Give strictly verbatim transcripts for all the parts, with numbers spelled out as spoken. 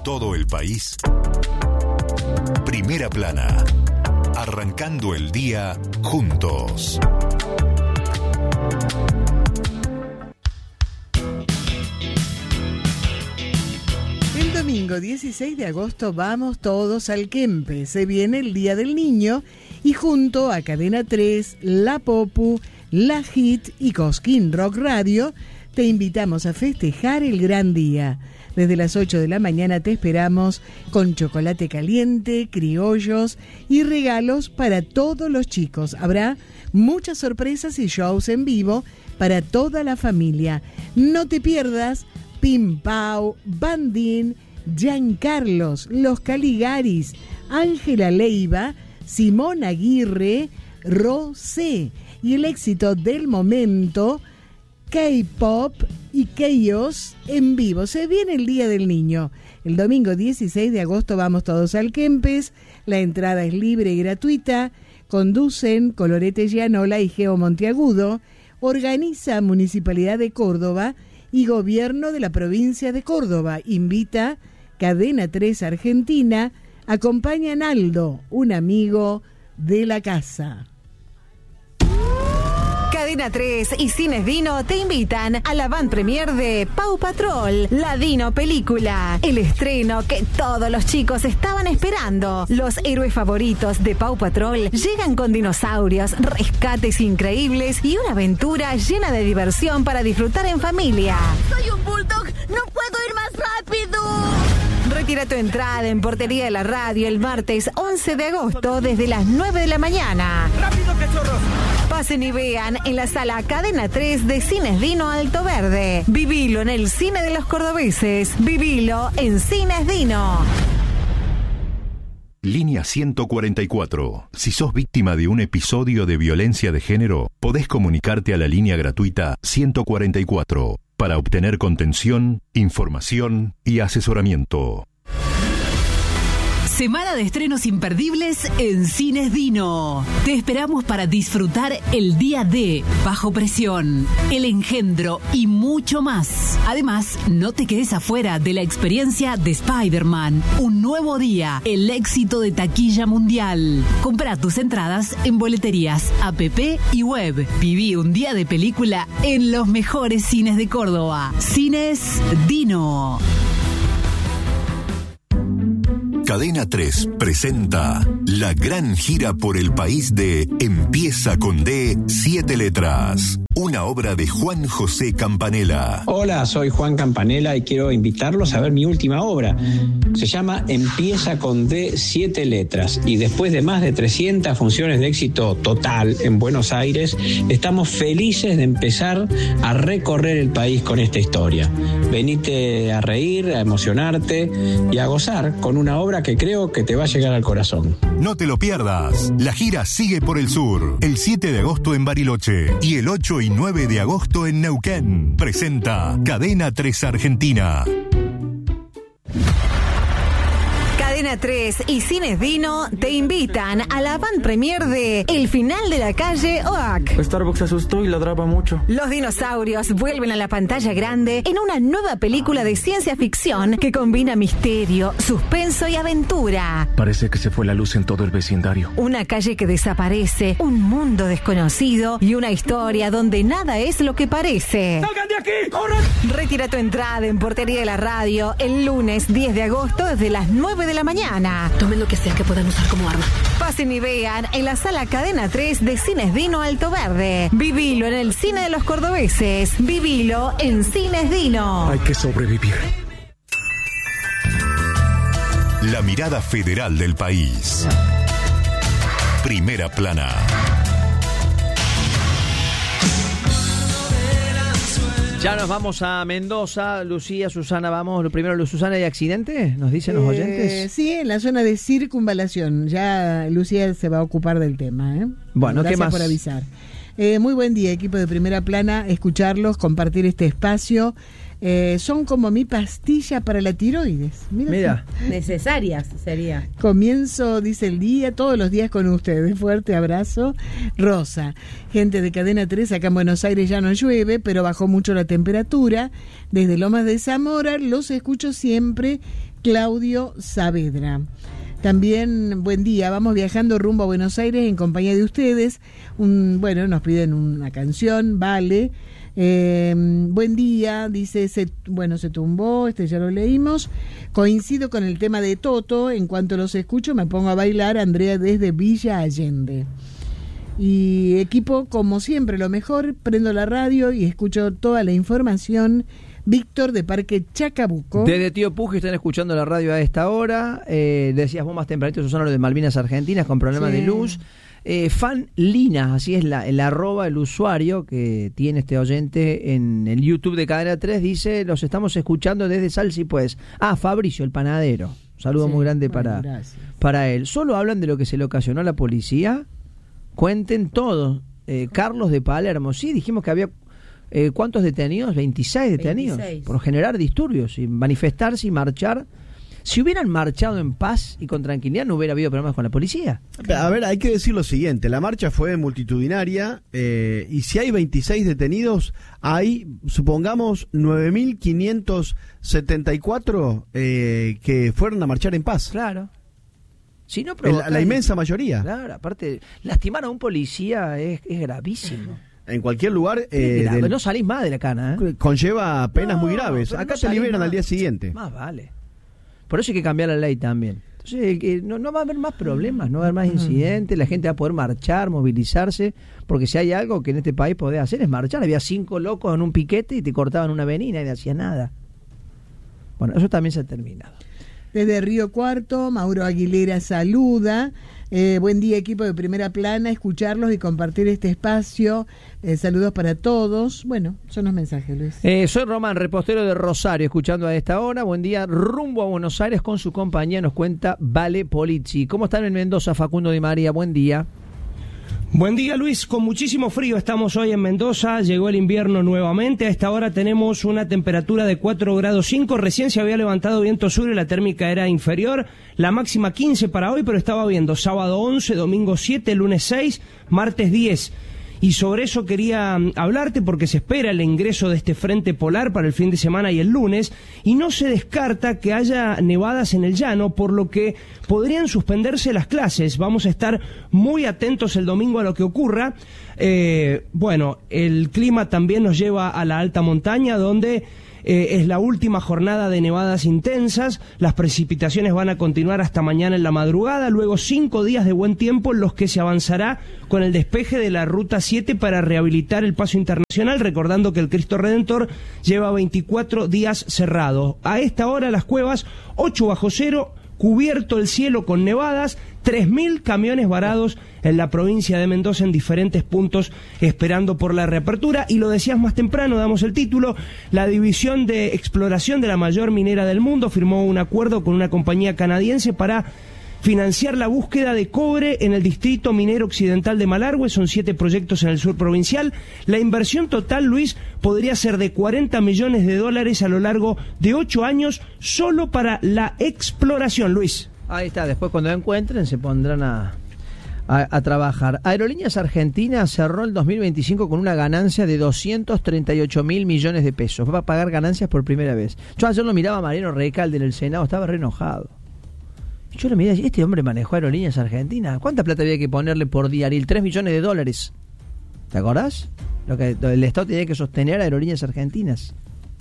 por todo el país. Primera Plana. Arrancando el día juntos. El domingo dieciséis de agosto vamos todos al Kempe. Se viene el Día del Niño y junto a Cadena tres, La Popu, La Hit y Cosquín Rock Radio te invitamos a festejar el gran día. Desde las ocho de la mañana te esperamos con chocolate caliente, criollos y regalos para todos los chicos. Habrá muchas sorpresas y shows en vivo para toda la familia. No te pierdas Pimpau, Bandín, Giancarlos, Los Caligaris, Ángela Leiva, Simón Aguirre, Rosé y el éxito del momento K-Pop y Chaos en vivo. Se viene el Día del Niño. El domingo dieciséis de agosto vamos todos al Kempes. La entrada es libre y gratuita. Conducen Colorete Gianola y Geo Monteagudo. Organiza Municipalidad de Córdoba y Gobierno de la Provincia de Córdoba. Invita Cadena tres Argentina. Acompaña a Naldo, un amigo de la casa. Cadena tres y Cines Dino te invitan a la van premier de Paw Patrol, la Dino película. El estreno que todos los chicos estaban esperando. Los héroes favoritos de Paw Patrol llegan con dinosaurios, rescates increíbles y una aventura llena de diversión para disfrutar en familia. ¡Soy un bulldog! ¡No puedo ir más rápido! Retira tu entrada en Portería de la Radio el martes once de agosto desde las nueve de la mañana. ¡Rápido, cachorros! Pasen y vean en la sala Cadena tres de Cines Dino Alto Verde. Vivilo en el cine de los cordobeses. Vivilo en Cines Dino. Línea ciento cuarenta y cuatro. Si sos víctima de un episodio de violencia de género, podés comunicarte a la línea gratuita ciento cuarenta y cuatro para obtener contención, información y asesoramiento. Semana de estrenos imperdibles en Cines Dino. Te esperamos para disfrutar el día de Bajo Presión, El Engendro y mucho más. Además, no te quedes afuera de la experiencia de Spider-Man. Un nuevo día, el éxito de taquilla mundial. Compra tus entradas en boleterías, app y web. Viví un día de película en los mejores cines de Córdoba. Cines Dino. Cadena tres presenta la gran gira por el país de Empieza con D, siete letras. Una obra de Juan José Campanella. Hola, soy Juan Campanella y quiero invitarlos a ver mi última obra. Se llama Empieza con D, siete letras. Y después de más de trescientas funciones de éxito total en Buenos Aires, estamos felices de empezar a recorrer el país con esta historia. Venite a reír, a emocionarte y a gozar con una obra que creo que te va a llegar al corazón. No te lo pierdas. La gira sigue por el sur. El siete de agosto en Bariloche y el ocho y nueve de agosto en Neuquén. Presenta Cadena tres Argentina. Cadena tres y Cines Dino te invitan a la van premier de El Final de la Calle Oak. Starbucks se asustó y ladraba mucho. Los dinosaurios vuelven a la pantalla grande en una nueva película de ciencia ficción que combina misterio, suspenso y aventura. Parece que se fue la luz en todo el vecindario. Una calle que desaparece, un mundo desconocido y una historia donde nada es lo que parece. ¡Salgan de aquí! ¡Corran! Retira tu entrada en Portería de la Radio el lunes diez de agosto desde las nueve de la mañana. Tomen lo que sea que puedan usar como arma. Pasen y vean en la sala Cadena tres de Cines Dino Alto Verde. Vivilo en el cine de los cordobeses. Vivilo en Cines Dino. Hay que sobrevivir. La mirada federal del país. Primera Plana. Ya nos vamos a Mendoza. Lucía, Susana, vamos. Lo primero, Susana, ¿hay accidente? ¿Nos dicen los eh, oyentes? Sí, en la zona de circunvalación. Ya Lucía se va a ocupar del tema, ¿eh? Bueno, Gracias ¿qué más? por avisar. Eh, muy buen día, equipo de Primera Plana. Escucharlos, compartir este espacio. Eh, son como mi pastilla para la tiroides. Mira, Mira. Necesarias sería. Comienzo, dice el día, todos los días con ustedes. Fuerte abrazo. Rosa, gente de Cadena tres, acá en Buenos Aires ya no llueve, pero bajó mucho la temperatura. Desde Lomas de Zamora los escucho siempre Claudio Saavedra. También, buen día, vamos viajando rumbo a Buenos Aires en compañía de ustedes. Un, bueno, nos piden una canción, vale. Eh, buen día, dice, se, bueno, se tumbó, este ya lo leímos. Coincido con el tema de Toto, en cuanto los escucho me pongo a bailar. Andrea desde Villa Allende. Y equipo, como siempre, lo mejor, prendo la radio y escucho toda la información. Víctor de Parque Chacabuco. Desde Tío Puji están escuchando la radio a esta hora. Eh, decías vos más tempranito, Susana, lo de Malvinas Argentinas con problemas sí. de luz. Eh, Fan Lina, así es la, el arroba, el usuario que tiene este oyente en el YouTube de Cadena tres, dice, los estamos escuchando desde Salsi, pues. Ah, Fabricio, el panadero. Un saludo sí, muy grande bueno, para, para él. Solo hablan de lo que se le ocasionó a la policía. Cuenten todo. Eh, Carlos de Palermo, sí, dijimos que había... Eh, ¿Cuántos detenidos? veintiséis detenidos veintiséis. Por generar disturbios y manifestarse y marchar. Si hubieran marchado en paz y con tranquilidad no hubiera habido problemas con la policía. A ver, hay que decir lo siguiente, la marcha fue multitudinaria eh, y si hay veintiséis detenidos, hay, supongamos, nueve mil quinientos setenta y cuatro eh, que fueron a marchar en paz. Claro. Si no la, la inmensa mayoría. Claro, aparte, lastimar a un policía es, es gravísimo. En cualquier lugar eh, del, no salís más de la cana, ¿eh? Conlleva penas no, muy graves. Acá no te liberan más, al día siguiente. Más vale. Por eso hay que cambiar la ley también. Entonces eh, no, no va a haber más problemas, no va a haber más incidentes, la gente va a poder marchar, movilizarse, porque si hay algo que en este país podés hacer es marchar. Había cinco locos en un piquete y te cortaban una avenida y no hacía nada. Bueno, eso también se ha terminado. Desde Río Cuarto, Mauro Aguilera saluda. Eh, buen día, equipo de Primera Plana, escucharlos y compartir este espacio. Eh, saludos para todos. Bueno, son los mensajes, Luis. Eh, soy Román, repostero de Rosario, escuchando a esta hora. Buen día, rumbo a Buenos Aires con su compañía, nos cuenta Vale Polizzi. ¿Cómo están en Mendoza, Facundo Di María? Buen día. Buen día, Luis, con muchísimo frío estamos hoy en Mendoza, llegó el invierno nuevamente, a esta hora tenemos una temperatura de cuatro grados cinco, recién se había levantado viento sur y la térmica era inferior, la máxima quince para hoy, pero estaba viendo sábado once, domingo siete, lunes seis, martes diez. Y sobre eso quería hablarte porque se espera el ingreso de este frente polar para el fin de semana y el lunes, y no se descarta que haya nevadas en el llano, por lo que podrían suspenderse las clases. Vamos a estar muy atentos el domingo a lo que ocurra. Eh, bueno, el clima también nos lleva a la alta montaña, donde Eh, es la última jornada de nevadas intensas, las precipitaciones van a continuar hasta mañana en la madrugada, luego cinco días de buen tiempo en los que se avanzará con el despeje de la Ruta siete para rehabilitar el paso internacional, recordando que el Cristo Redentor lleva veinticuatro días cerrado. A esta hora las cuevas, ocho bajo cero, cubierto el cielo con nevadas, tres mil camiones varados en la provincia de Mendoza en diferentes puntos esperando por la reapertura. Y lo decías más temprano, damos el título, la División de Exploración de la mayor minera del mundo firmó un acuerdo con una compañía canadiense para financiar la búsqueda de cobre en el distrito minero occidental de Malargüe. Son siete proyectos en el sur provincial. La inversión total, Luis, podría ser de cuarenta millones de dólares a lo largo de ocho años solo para la exploración, Luis. Ahí está, después cuando encuentren se pondrán a, a, a trabajar. Aerolíneas Argentinas cerró el dos mil veinticinco con una ganancia de doscientos treinta y ocho mil millones de pesos. Va a pagar ganancias por primera vez. Yo ayer lo miraba a Mariano Recalde en el Senado, estaba re enojado. Yo lo miré, este hombre manejó Aerolíneas Argentinas. ¿Cuánta plata había que ponerle por diaril? tres millones de dólares. ¿Te acordás? Lo que el Estado tenía que sostener a Aerolíneas Argentinas.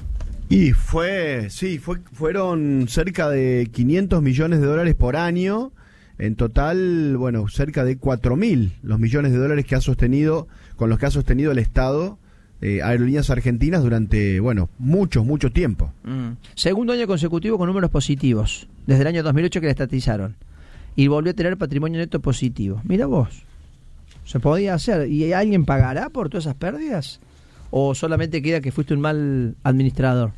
Y fue, sí, fue, fueron cerca de quinientos millones de dólares por año. En total, bueno, cerca de cuatro mil los millones de dólares que ha sostenido, con los que ha sostenido el Estado eh, Aerolíneas Argentinas durante, bueno, mucho, mucho tiempo. Mm. Segundo año consecutivo con números positivos, desde el año dos mil ocho que la estatizaron. Y volvió a tener patrimonio neto positivo. Mira vos, se podía hacer. ¿Y alguien pagará por todas esas pérdidas? ¿O solamente queda que fuiste un mal administrador?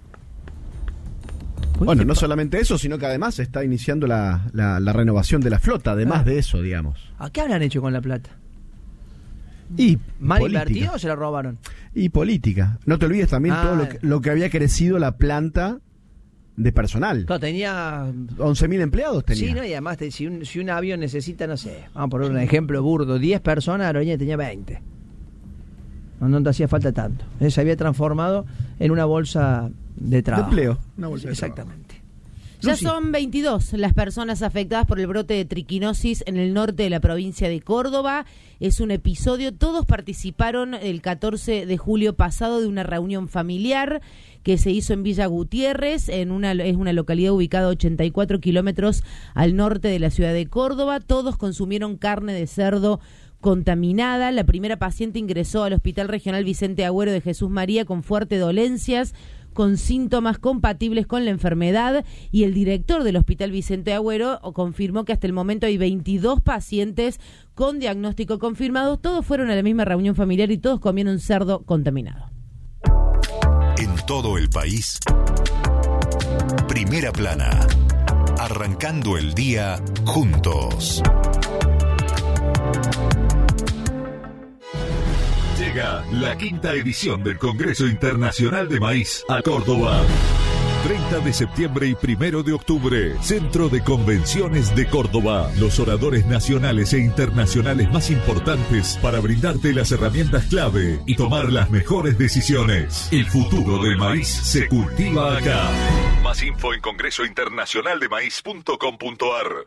Bueno, no solamente eso, sino que además se está iniciando la, la, la renovación de la flota, además ah. de eso, digamos. ¿A qué habrán hecho con la plata? Y ¿mal invertido o se la robaron? Y política. No te olvides también ah. todo lo que, lo que había crecido la planta de personal. Claro, tenía once mil empleados tenía. Sí, no, y además te, si, un, si un avión necesita, no sé, vamos a poner un ejemplo burdo, diez personas, Aerolínea tenía veinte. No, no te hacía falta tanto. Se había transformado en una bolsa de trabajo. De empleo. Una bolsa Exactamente. De Ya Lucy. son veintidós las personas afectadas por el brote de triquinosis en el norte de la provincia de Córdoba. Es un episodio, todos participaron el catorce de julio pasado de una reunión familiar que se hizo en Villa Gutiérrez, en una, es una localidad ubicada a ochenta y cuatro kilómetros al norte de la ciudad de Córdoba. Todos consumieron carne de cerdo contaminada. La primera paciente ingresó al Hospital Regional Vicente Agüero de Jesús María con fuertes dolencias, con síntomas compatibles con la enfermedad, y el director del Hospital Vicente Agüero confirmó que hasta el momento hay veintidós pacientes con diagnóstico confirmado. Todos fueron a la misma reunión familiar y todos comieron cerdo contaminado. En todo el país, Primera Plana, arrancando el día juntos. Llega la quinta edición del Congreso Internacional de Maíz a Córdoba. treinta de septiembre y primero de octubre, Centro de Convenciones de Córdoba. Los oradores nacionales e internacionales más importantes para brindarte las herramientas clave y tomar las mejores decisiones. El futuro del maíz se cultiva acá. Más info en congreso internacional de maíz punto com punto a r.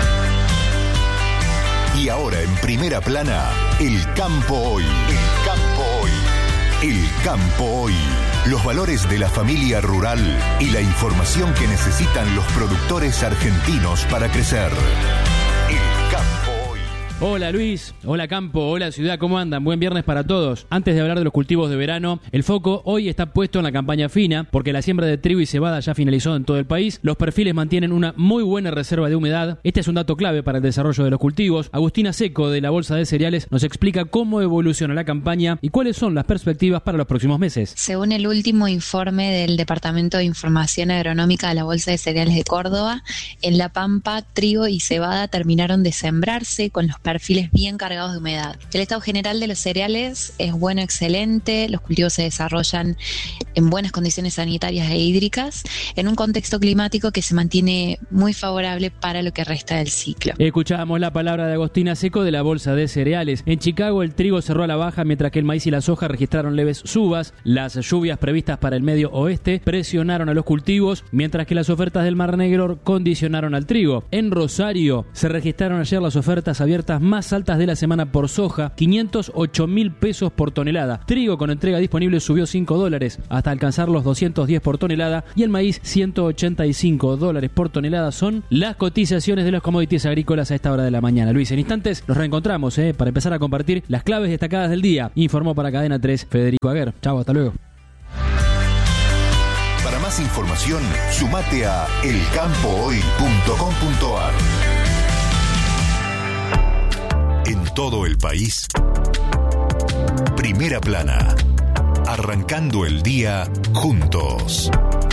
Y ahora en Primera Plana, el campo hoy. El campo hoy. El campo hoy. Los valores de la familia rural y la información que necesitan los productores argentinos para crecer. El campo hoy. Hola Luis, hola campo, hola ciudad, ¿cómo andan? Buen viernes para todos. Antes de hablar de los cultivos de verano, el foco hoy está puesto en la campaña fina, porque la siembra de trigo y cebada ya finalizó en todo el país. Los perfiles mantienen una muy buena reserva de humedad. Este es un dato clave para el desarrollo de los cultivos. Agustina Seco, de la Bolsa de Cereales, nos explica cómo evoluciona la campaña y cuáles son las perspectivas para los próximos meses. Según el último informe del Departamento de Información Agronómica de la Bolsa de Cereales de Córdoba, en La Pampa, trigo y cebada terminaron de sembrarse con los perfiles bien cargados de humedad. El estado general de los cereales es bueno, excelente. Los cultivos se desarrollan en buenas condiciones sanitarias e hídricas, en un contexto climático que se mantiene muy favorable para lo que resta del ciclo. Escuchábamos la palabra de Agustina Seco, de la Bolsa de Cereales. En Chicago el trigo cerró a la baja, mientras que el maíz y la soja registraron leves subas. Las lluvias previstas para el medio oeste presionaron a los cultivos, mientras que las ofertas del Mar Negro condicionaron al trigo. En Rosario se registraron ayer las ofertas abiertas más altas de la semana por soja, quinientos ocho mil pesos por tonelada. Trigo con entrega disponible subió cinco dólares hasta alcanzar los doscientos diez por tonelada, y el maíz ciento ochenta y cinco dólares por tonelada. Son las cotizaciones de los commodities agrícolas a esta hora de la mañana. Luis, en instantes nos reencontramos eh, para empezar a compartir las claves destacadas del día. Informó para Cadena tres Federico Aguer. Chau, hasta luego. Para más información, sumate a el campo hoy punto com punto a r. En todo el país, Primera Plana, arrancando el día juntos.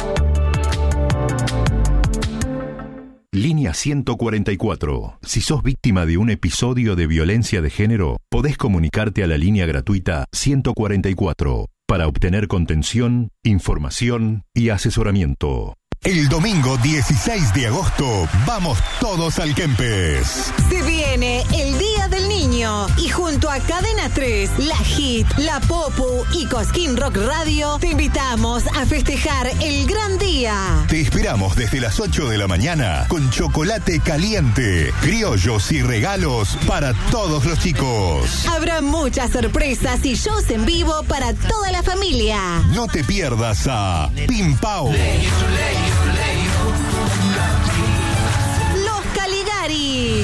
Línea ciento cuarenta y cuatro. Si sos víctima de un episodio de violencia de género, podés comunicarte a la línea gratuita ciento cuarenta y cuatro para obtener contención, información y asesoramiento. El domingo dieciséis de agosto, vamos todos al Kempes. Se viene el Día del Niño y junto a Cadena tres, La Hit, La Popu y Cosquín Rock Radio te invitamos a festejar el gran día. Te esperamos desde las ocho de la mañana con chocolate caliente, criollos y regalos para todos los chicos. Habrá muchas sorpresas y shows en vivo para toda la familia. No te pierdas a Pim Pau,